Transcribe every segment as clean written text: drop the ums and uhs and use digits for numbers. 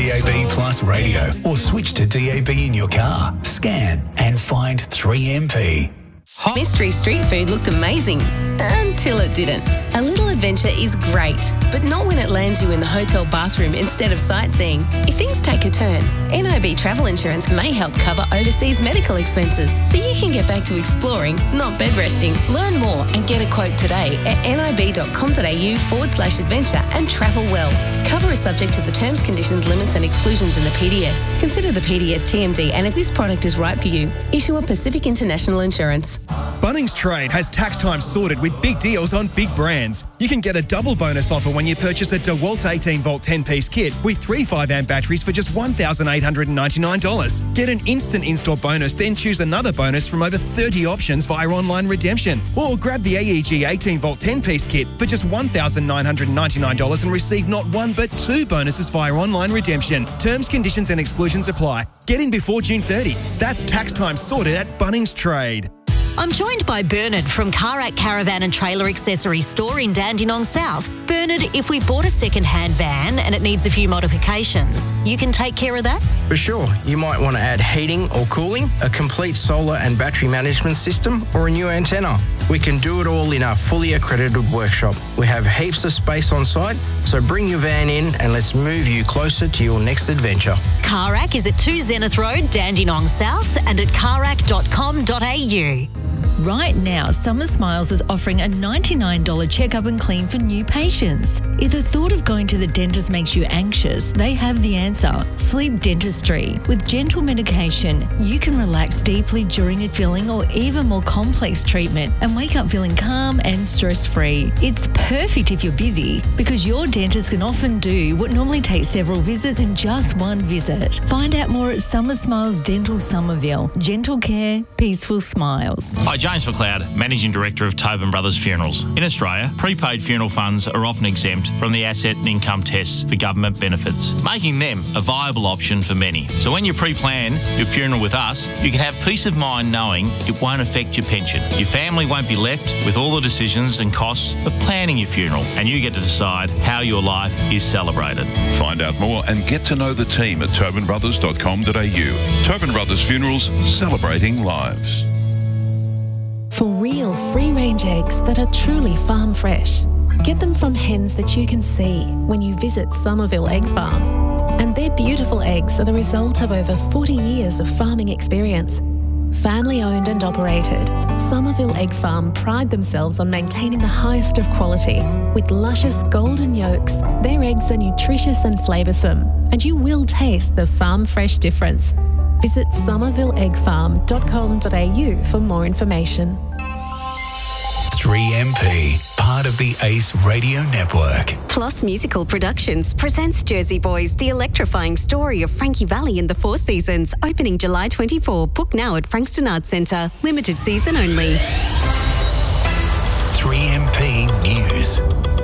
DAB Plus radio or switch to DAB in your car. Scan and find 3MP. Mystery street food looked amazing until it didn't. A little adventure is great, but not when it lands you in the hotel bathroom instead of sightseeing. If things take a turn, NIB Travel Insurance may help cover overseas medical expenses so you can get back to exploring, not bed resting. Learn more and get a quote today at nib.com.au/adventure and travel well. Cover is subject to the terms, conditions, limits and exclusions in the PDS. Consider the PDS TMD, and if this product is right for you, issue a Pacific International Insurance. Bunnings Trade has tax time sorted with big deals on big brands. You can get a double bonus offer when you purchase a DeWalt 18-volt 10-piece kit with 3 5-amp batteries for just $1,899. Get an instant install bonus, then choose another bonus from over 30 options via online redemption. Or grab the AEG 18-volt 10-piece kit for just $1,999 and receive not one but 2 bonuses via online redemption. Terms, conditions and exclusions apply. Get in before June 30. That's tax time sorted at Bunnings Trade. I'm joined by Bernard from Carac Caravan and Trailer Accessory Store in Dandenong South. Bernard, if we bought a second-hand van and it needs a few modifications, you can take care of that? For sure. You might want to add heating or cooling, a complete solar and battery management system, or a new antenna. We can do it all in our fully accredited workshop. We have heaps of space on site, so bring your van in and let's move you closer to your next adventure. Carac is at 2 Zenith Road, Dandenong South, and at carac.com.au. Right now, Summer Smiles is offering a $99 checkup and clean for new patients. If the thought of going to the dentist makes you anxious, they have the answer. Sleep Dentistry. With gentle medication, you can relax deeply during a filling or even more complex treatment and wake up feeling calm and stress-free. It's perfect if you're busy because your dentist can often do what normally takes several visits in just one visit. Find out more at Summer Smiles Dental Somerville. Gentle care, peaceful smiles. Hi, James McLeod, Managing Director of Tobin Brothers Funerals. In Australia, prepaid funeral funds are often exempt from the asset and income tests for government benefits, making them a viable option for many. So when you pre-plan your funeral with us, you can have peace of mind knowing it won't affect your pension. Your family won't be left with all the decisions and costs of planning your funeral, and you get to decide how your life is celebrated. Find out more and get to know the team at tobinbrothers.com.au. Tobin Brothers Funerals, celebrating lives. For real free-range eggs that are truly farm fresh. Get them from hens that you can see when you visit Somerville Egg Farm. And their beautiful eggs are the result of over 40 years of farming experience. Family owned and operated, Somerville Egg Farm pride themselves on maintaining the highest of quality. With luscious golden yolks, their eggs are nutritious and flavoursome, and you will taste the farm fresh difference. Visit somervilleeggfarm.com.au for more information. 3MP, part of the ACE Radio Network. Plus Musical Productions presents Jersey Boys, the electrifying story of Frankie Valli in the Four Seasons, opening July 24. Book now at Frankston Arts Centre. Limited season only. 3MP News.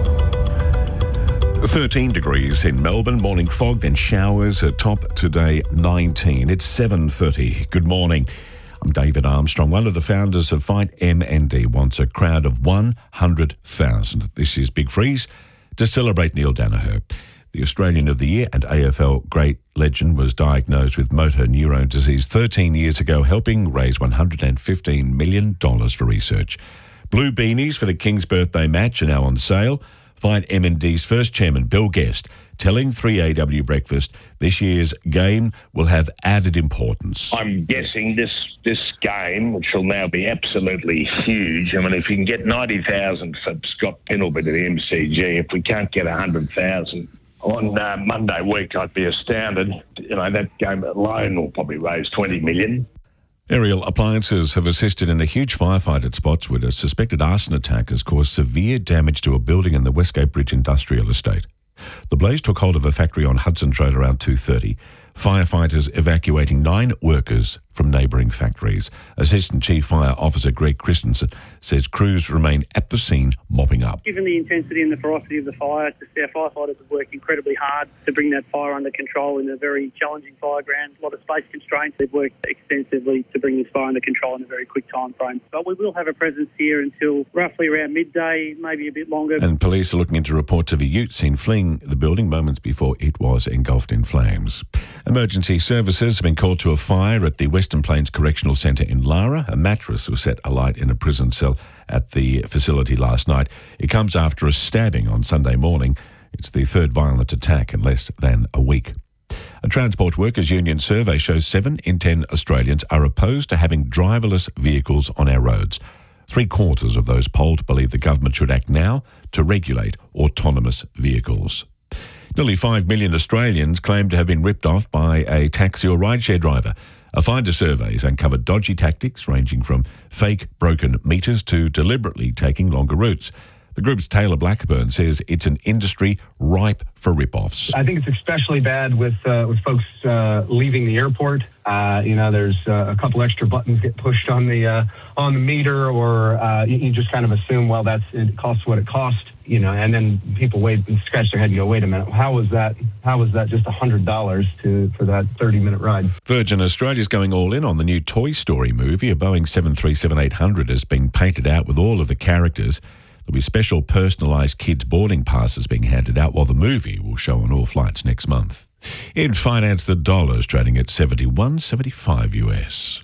13 degrees in Melbourne, morning fog, then showers, a top today 19. It's 7:30. Good morning. I'm David Armstrong. One of the founders of Fight MND wants a crowd of 100,000. This is Big Freeze to celebrate Neil Danaher. The Australian of the Year and AFL great legend was diagnosed with motor neurone disease 13 years ago, helping raise $115 million for research. Blue beanies for the King's birthday match are now on sale. Fight MND's first chairman, Bill Guest, telling 3AW Breakfast this year's game will have added importance. I'm guessing this game, which will now be absolutely huge. I mean, if you can get 90,000 for Scott Pendlebury to the MCG, if we can't get 100,000 on Monday week, I'd be astounded. You know, that game alone will probably raise 20 million. Aerial Appliances have assisted in a huge firefight at Spotswood. A suspected arson attack has caused severe damage to a building in the Westgate Bridge Industrial Estate. The blaze took hold of a factory on Hudson's Road around 2:30. Firefighters evacuating 9 workers from from neighbouring factories. Assistant Chief Fire Officer Greg Christensen says crews remain at the scene mopping up. Given the intensity and the ferocity of the fire, our firefighters have worked incredibly hard to bring that fire under control in a very challenging fire ground. A lot of space constraints. They've worked extensively to bring this fire under control in a very quick time frame. But we will have a presence here until roughly around midday, maybe a bit longer. And police are looking into reports of a ute seen fleeing the building moments before it was engulfed in flames. Emergency services have been called to a fire at the Western Plains Correctional Centre in Lara. A mattress was set alight in a prison cell at the facility last night. It comes after a stabbing on Sunday morning. It's the third violent attack in less than a week. A Transport Workers Union survey shows 7 in 10 Australians are opposed to having driverless vehicles on our roads. 3/4 of those polled believe the government should act now to regulate autonomous vehicles. Nearly 5 million Australians claim to have been ripped off by a taxi or rideshare driver. A Finder survey has uncovered dodgy tactics ranging from fake broken meters to deliberately taking longer routes. The group's Taylor Blackburn says it's an industry ripe for rip-offs. I think it's especially bad with folks leaving the airport. There's a couple extra buttons get pushed on the meter, or you just kind of assume, it costs what it costs, and then people wait and scratch their head and go, wait a minute, how was that just $100 for that 30-minute ride? Virgin Australia's going all in on the new Toy Story movie. A Boeing 737-800 has been painted out with all of the characters. There'll be special personalised kids' boarding passes being handed out, while the movie will show on all flights next month. In finance, the dollar's trading at 71.75 US.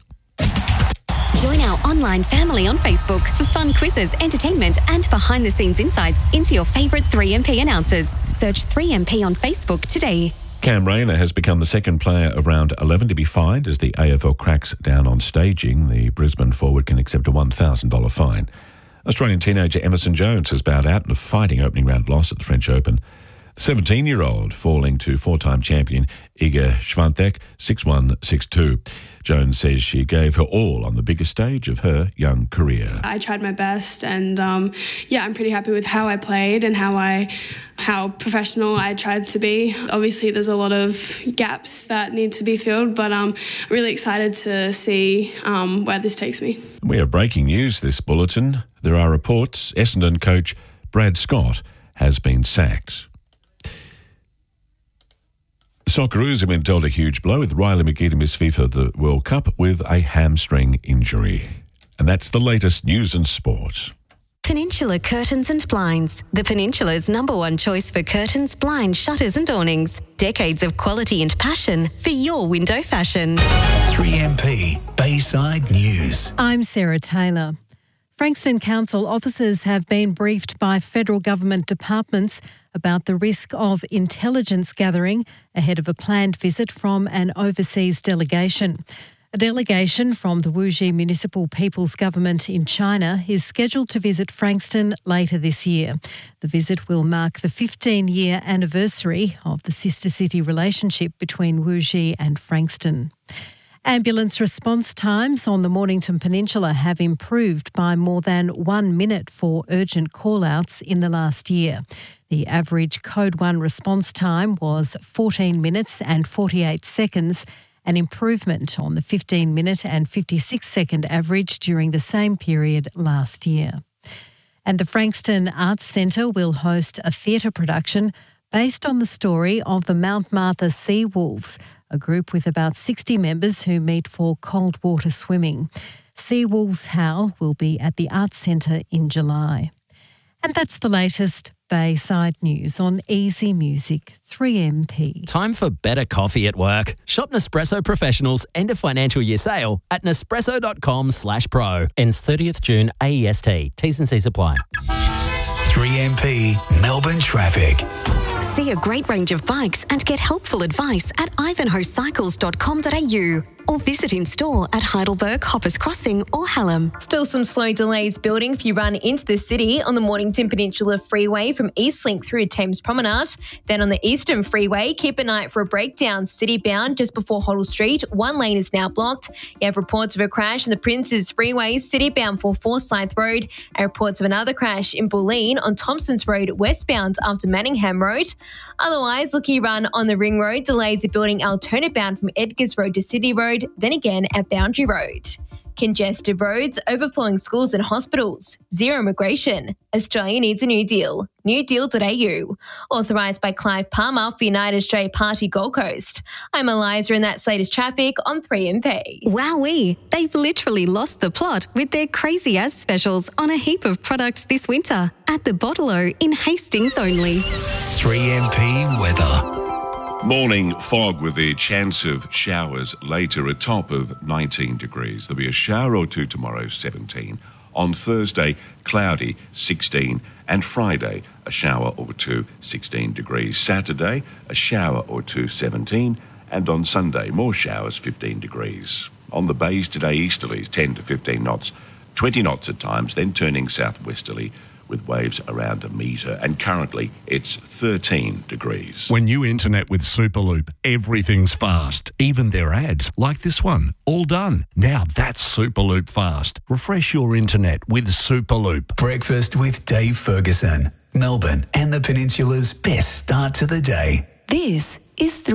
Join our online family on Facebook for fun quizzes, entertainment and behind-the-scenes insights into your favourite 3MP announcers. Search 3MP on Facebook today. Cam Rayner has become the second player of round 11 to be fined as the AFL cracks down on staging. The Brisbane forward can accept a $1,000 fine. Australian teenager Emerson Jones has bowed out in a fighting opening round loss at the French Open. The 17-year-old falling to 4-time champion Iga Swiatek 6-1, 6-2. Jones says she gave her all on the biggest stage of her young career. I tried my best, and I'm pretty happy with how I played and how professional I tried to be. Obviously, there's a lot of gaps that need to be filled, but I'm really excited to see where this takes me. We have breaking news this bulletin. There are reports Essendon coach Brad Scott has been sacked. Socceroos have been dealt a huge blow with Riley McGee to miss FIFA the World Cup with a hamstring injury. And that's the latest news and sport. Peninsula Curtains and Blinds. The Peninsula's #1 choice for curtains, blinds, shutters and awnings. Decades of quality and passion for your window fashion. 3MP Bayside News. I'm Sarah Taylor. Frankston Council officers have been briefed by federal government departments about the risk of intelligence gathering ahead of a planned visit from an overseas delegation. A delegation from the Wuxi Municipal People's Government in China is scheduled to visit Frankston later this year. The visit will mark the 15-year anniversary of the sister city relationship between Wuxi and Frankston. Ambulance response times on the Mornington Peninsula have improved by more than 1 minute for urgent call-outs in the last year. The average Code 1 response time was 14 minutes and 48 seconds, an improvement on the 15-minute and 56-second average during the same period last year. And the Frankston Arts Centre will host a theatre production based on the story of the Mount Martha Sea Wolves, a group with about 60 members who meet for cold water swimming. Sea Wolves Howl will be at the Arts Centre in July. And that's the latest Bayside News on Easy Music 3MP. Time for better coffee at work. Shop Nespresso Professional's end of financial year sale at nespresso.com/pro. Ends 30th June AEST. T's and C's apply. 3MP Melbourne Traffic. See a great range of bikes and get helpful advice at ivanhoecycles.com.au or visit in store at Heidelberg, Hoppers Crossing or Hallam. Still some slow delays building if you run into the city on the Mornington Peninsula Freeway from Eastlink through to Thames Promenade. Then on the Eastern Freeway, keep an eye out for a breakdown city-bound just before Hoddle Street. One lane is now blocked. You have reports of a crash in the Princes Freeway, city-bound for Forsyth Road, and reports of another crash in Bulleen on Thompsons Road, westbound after Manningham Road. Otherwise, looking run on the Ring Road, delays are building alternate bound from Edgars Road to City Road. Road, then again at Boundary Road. Congested roads, overflowing schools and hospitals, zero immigration. Australia needs a new deal. newdeal.au. Authorised by Clive Palmer for United Australia Party Gold Coast. I'm Eliza and that's latest traffic on 3MP. Wowee, they've literally lost the plot with their crazy as specials on a heap of products this winter at the Bottle-O in Hastings only. 3MP weather. Morning fog with the chance of showers later, a top of 19 degrees. There'll be a shower or two tomorrow, 17. On Thursday, cloudy, 16. And Friday, a shower or two, 16 degrees. Saturday, a shower or two, 17. And on Sunday, more showers, 15 degrees. On the bays today, easterlies, 10 to 15 knots. 20 knots at times, then turning southwesterly, with waves around a metre, and currently it's 13 degrees. When you internet with Superloop, everything's fast, even their ads, like this one, all done. Now that's Superloop fast. Refresh your internet with Superloop. Breakfast with Dave Ferguson, Melbourne and the Peninsula's best start to the day. This is